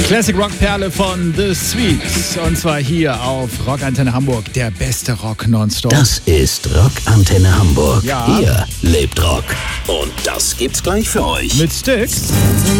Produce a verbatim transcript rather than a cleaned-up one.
Classic Rock Perle von The Sweets. Und zwar hier auf Rockantenne Hamburg. Der beste Rock nonstop. Das ist Rockantenne Hamburg. Ja. Hier lebt Rock. Und das gibt's gleich für euch. Mit Styx.